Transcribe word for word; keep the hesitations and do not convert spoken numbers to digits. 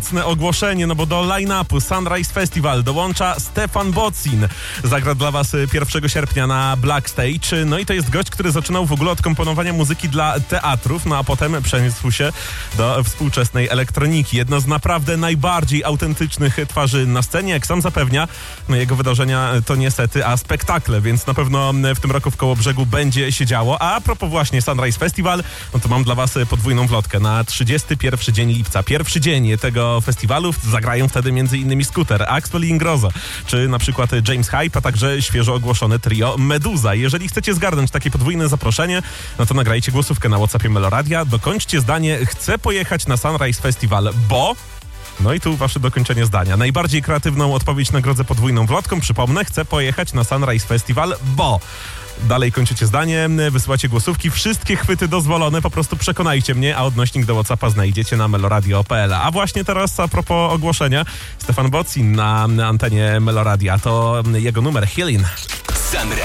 ogłoszenie, no bo do line-upu Sunrise Festival dołącza Stefan Bodzin. Zagra dla was pierwszego sierpnia na Black Stage. No i to jest gość, który zaczynał w ogóle od komponowania muzyki dla teatrów, no a potem przeniósł się do współczesnej elektroniki. Jedno z naprawdę najbardziej autentycznych twarzy na scenie. Jak sam zapewnia, no jego wydarzenia to nie sety, a spektakle, więc na pewno w tym roku w Kołobrzegu będzie się działo. A propos właśnie Sunrise Festival, no to mam dla was podwójną wlotkę na trzydziesty pierwszy dzień lipca. Pierwszy dzień tego festiwalu zagrają wtedy m.in. Scooter, Axwell i Ingrosso, czy na przykład James Hype, a także świeżo ogłoszone trio Meduza. Jeżeli chcecie zgarnąć takie podwójne zaproszenie, no to nagrajcie głosówkę na WhatsAppie Meloradia. Dokończcie zdanie: chcę pojechać na Sunrise Festival, bo... No i tu wasze dokończenie zdania. Najbardziej kreatywną odpowiedź nagrodzę podwójną wlotką. Przypomnę, chcę pojechać na Sunrise Festival, bo... Dalej kończycie zdanie, wysyłacie głosówki, wszystkie chwyty dozwolone, po prostu przekonajcie mnie, a odnośnik do WhatsAppa znajdziecie na meloradio kropka p l. A właśnie teraz a propos ogłoszenia, Stefan Bodzin na antenie Meloradia, to jego numer Healing.